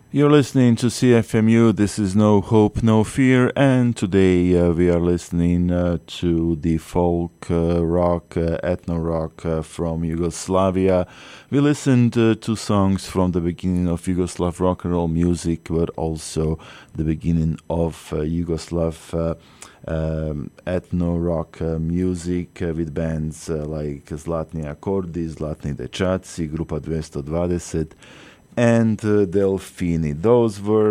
You're listening to CFMU. This is No Hope, No Fear, and today we are listening to the folk rock, ethno rock from Yugoslavia. We listened to songs from the beginning of Yugoslav rock and roll music, but also the beginning of Yugoslav ethno rock music with bands like Zlatni Akordi, Zlatni Dečaci, Grupa 220, and Delfini. Those were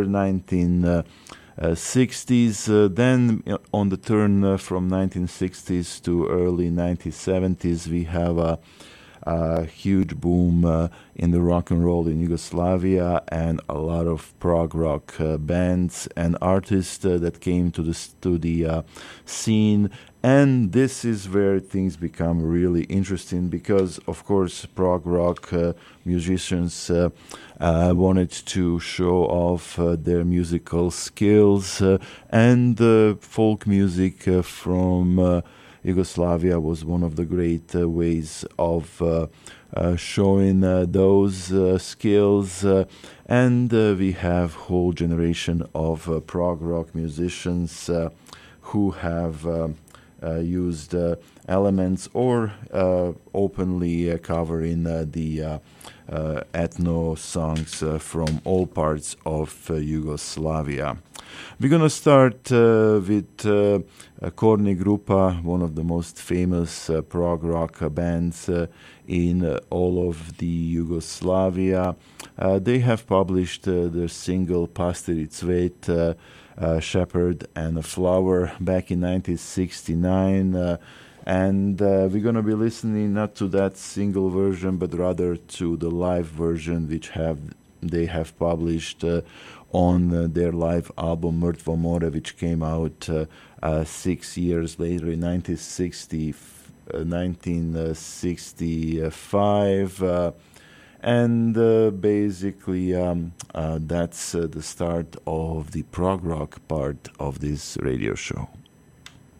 1960s. Then on the turn from 1960s to early 1970s, we have a huge boom in the rock and roll in Yugoslavia, and a lot of prog rock bands and artists that came to the scene. And this is where things become really interesting because, of course, prog rock musicians wanted to show off their musical skills, and folk music from Yugoslavia was one of the great ways of showing those skills. And we have whole generation of prog rock musicians who have used elements or openly covering the ethno songs from all parts of Yugoslavia. We're going to start with Korni Grupa, one of the most famous prog rock bands in all of the Yugoslavia. They have published their single Pastiri Cvet, Shepherd and a Flower, back in 1969. And we're going to be listening not to that single version, but rather to the live version, which they have published on their live album Mrtvo More, which came out 6 years later in 1965. And basically, that's the start of the prog rock part of this radio show.